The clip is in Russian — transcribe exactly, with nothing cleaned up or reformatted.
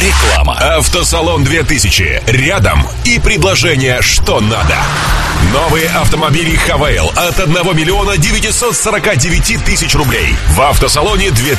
Реклама. Автосалон две тысячи. Рядом и предложение, что надо. Новые автомобили Хавейл от одного миллиона девятисот сорока девяти тысяч рублей. В автосалоне две